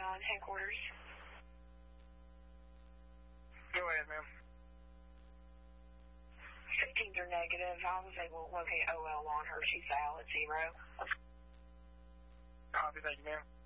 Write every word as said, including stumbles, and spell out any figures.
on headquarters. Go ahead, ma'am. fifteens are negative. I was able to locate O L on her. She's out at zero. Copy, thank you, ma'am.